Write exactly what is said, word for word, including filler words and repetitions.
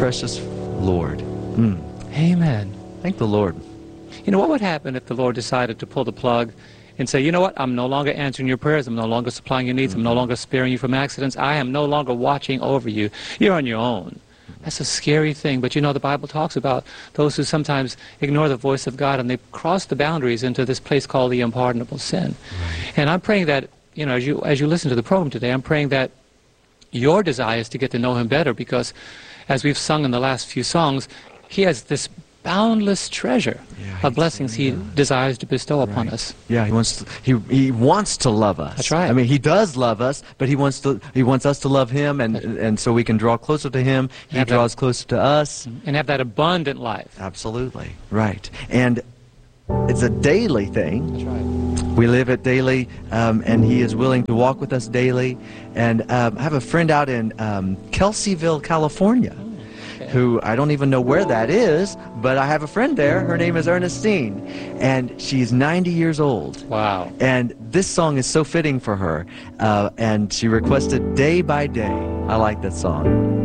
precious Lord. Mm. Amen. Thank the Lord. You know, what would happen if the Lord decided to pull the plug and say, you know what, I'm no longer answering your prayers, I'm no longer supplying your needs, mm-hmm. I'm no longer sparing you from accidents, I am no longer watching over you, you're on your own. That's a scary thing, but you know, the Bible talks about those who sometimes ignore the voice of God and they cross the boundaries into this place called the unpardonable sin. Right. And I'm praying that, you know, as you, as you listen to the program today, I'm praying that your desire is to get to know Him better, because as we've sung in the last few songs, He has this boundless treasure yeah, of blessings He yeah. desires to bestow right. upon us. Yeah, he wants to, he he wants to love us. That's right. I mean, He does love us, but he wants to he wants us to love Him, and and so we can draw closer to Him. He draws that, closer to us, and have that abundant life. Absolutely right. And it's a daily thing. That's right. We live it daily, um, and He is willing to walk with us daily. And um, I have a friend out in um, Kelseyville, California, who I don't even know where that is, but I have a friend there. Her name is Ernestine, and she's ninety years old. Wow. And this song is so fitting for her, uh, and she requested Day by Day. I like that song.